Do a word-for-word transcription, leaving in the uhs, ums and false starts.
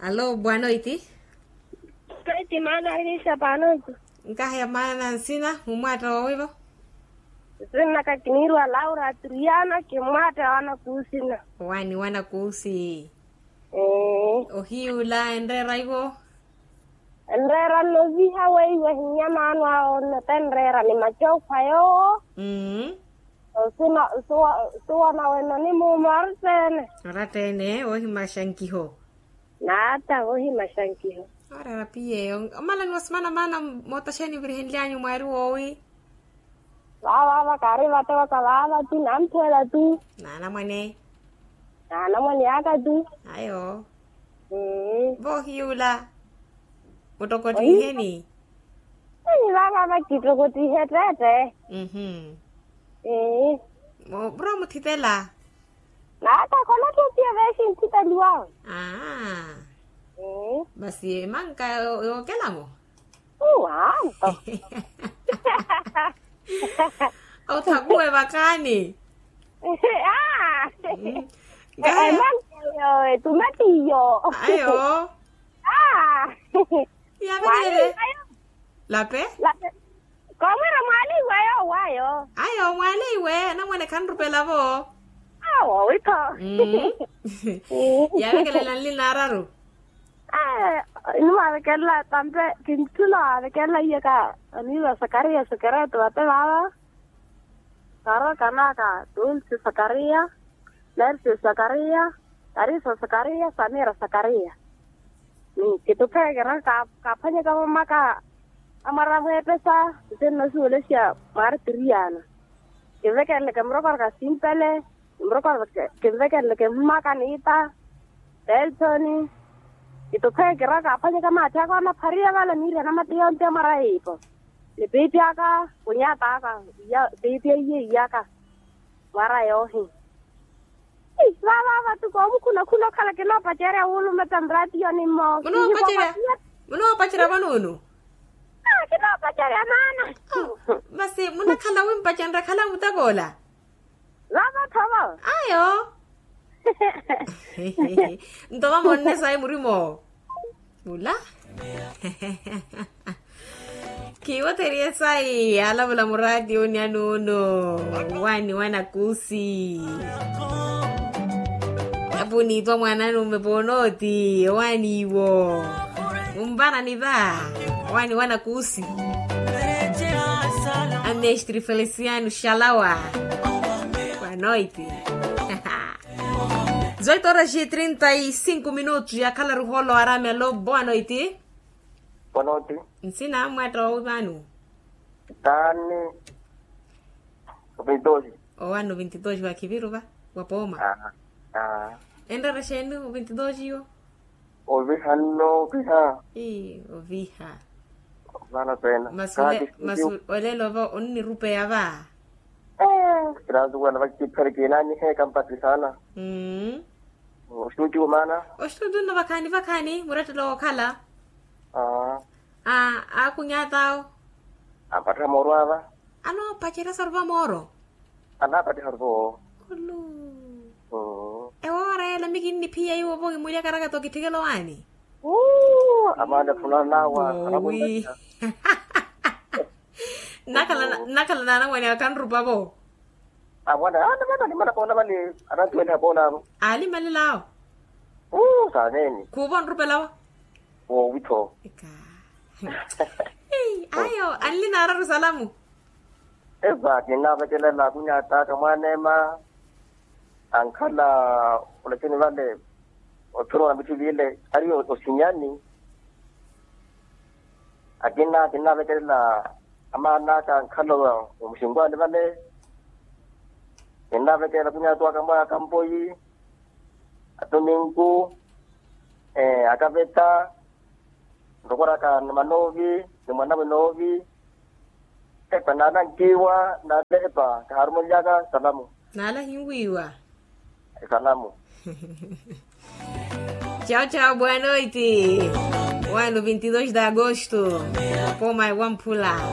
Alô, boa noite. Noite, mana Alicia, boa noite. Nkahya mana nsina umwata wawivo. Sina kakiniru a Laura Triana ke mwata wana kusina. Wani wana kusi. Eh. Ohiula endrera ivo. Endrera no viha wei wehinya manwa on tendrera ni macho payo. Mhm. Sina suwa suwa na wena ni mu marsene. Ratene ohi mashankiho. Nata ohi mashankiho. Ora rapie. Omala ni wasmana mana motasheni virhenlianyu mwaru owi. Lava va kari vate va kalava tu namthela tu. Nana mwane. Nana mwane aka tu. Ayo. Mm. Bohiula. Motokoti heni. Ni lava va kitokoti hetete. Mhm. Eh. Mo bro mutitela. Nata kono tu pia veshi kita liwa. Ah. Eh. Basi manka okelamo. Wow. O takue bakani. Ah. Gaya. Eh, man, tu mati yo. Ayo. Ah. Ya Wali, vele. ayo. Lape? La. Kau mera mali wayo wayo. Ayo mwale iwe na mwane kanrupe lavo. Ah, wito. Mm. Ya vele lanli nararu. Ah, ilma kella tampe kintula kella yaka ani la sakaria sakara tu ate baba. Karo kanaka dulce sakaria, lerce sakaria, tarisa sakaria, samira sakaria. Ni kitu kaya ka kapanya kama maka amara pesa tena suele sia martiriana. Que ve que le que mro ka simple, mro ka que ve que le que maka nita, teltoni. Itu kaya kira kapanya kama ataka na paria wala nira na matiyon te maraipo. Le baby aka punya taka ya baby ye yaka marayohi. Eh baba batu ko kuna kuna kala kila pacere ulu metambrati ani mo. Muno pacere. Muno pacere manunu. Ah kila pacere nana. Basi muna kala wim pacere kala mutagola. Baba thawa. Ayo. Ntoma monne sai murimo. Ula? Kiwa teria sai ala bula muradi unya nuno. Wani wana kusi. Apu ni to mwana nume ponoti. Wani wo. Umbana ni dha. Wani wana kusi. Anestri Feliciano Shalawa. Boa noite. dezoito horas e trinta e cinco minutos. Já cala rolo arame. Alô, boa noite. Boa noite. Ensina mwata wa manu. Tani. vinte e dois. O ano vinte e dois wa kiviru ba? Wa poma. Ah. Ah. Enda rashenu o vinte e dois yo. Ovi hanno biha. E oviha. Vana pena. Masule masul olelo va onni rupe ya ba. Eh, kirazu wana vakti perkina ni he kampati sana. Mm. Studio mana? O studio no vakani vakani murata lo kala. Ah. Ah, aku nyatao. Apa ra moro ava? Ano pachera sarva moro. Ana pati harbo. Kulu. Oh. E ora la migini pia yo bongi mulia karaka to kitigelo ani. Uh, amanda fulana nawa. Ui. Nakala nakala nana wani akan rupa bo. Awanda ana mana ni mana kona bali ana tuena bona. Ali malilao. Uh, saneni. Kubon rupa lao. Oh, wito. Ika. Hey, ayo, ali nararu salamu. Eva kina betela la kunya ta kama nema. Ankala ulekeni vale otoro na bitu vile ariyo osinyani. Akina kina betela amana ka ankalo umshingwa vale. Kina betela kunya tu kama kampoi. Atominku eh akabeta ndokora ka manovi ni mwana manovi e panana kiwa na lepa ka harmonia ka salamu Nala hinguiwa. salamu. Tchau, tchau, boa noite. O ano vinte e dois de agosto. Pô, mais vamos pular.